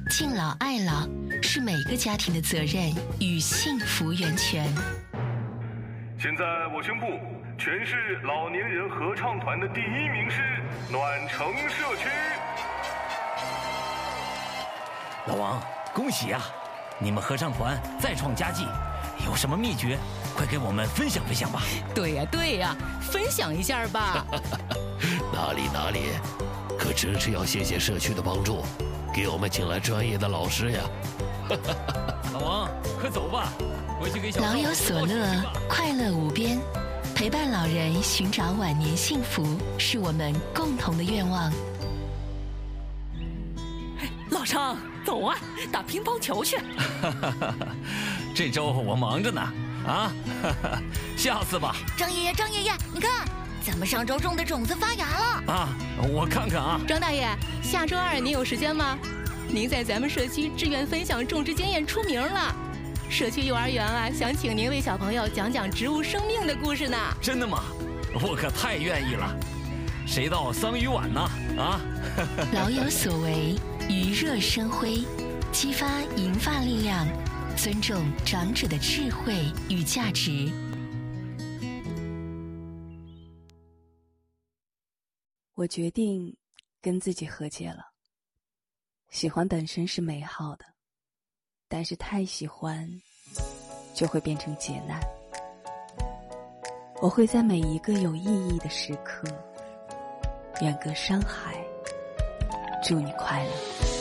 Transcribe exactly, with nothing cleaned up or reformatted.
敬老爱老是每个家庭的责任与幸福源泉。 现在我宣布，全市老年人合唱团的第一名是暖城社区。 老王，恭喜啊！你们合唱团再创佳绩，有什么秘诀？快给我们分享分享吧。 对呀对呀，分享一下吧。 哪里哪里，可真是要谢谢社区的帮助，给我们请来专业的老师呀。 老王，快走吧，回去给小老有所乐，快乐无边，陪伴老人寻找晚年幸福，是我们共同的愿望。 老张，走啊，打乒乓球去。 这周我忙着呢，啊，下次吧。 张爷爷，张爷爷，你看，咱们上周种的种子发芽了。 啊，我看看啊。 张大爷，下周二您有时间吗？您在咱们社区志愿分享种植经验出名了，社区幼儿园啊，想请您为小朋友讲讲植物生命的故事呢。 真的吗？我可太愿意了。谁到桑榆晚呢？啊！ 老有所为，余热生辉，激发银发力量，尊重长者的智慧与价值。 我决定跟自己和解了。喜欢本身是美好的，但是太喜欢就会变成劫难。我会在每一个有意义的时刻远隔山海，祝你快乐。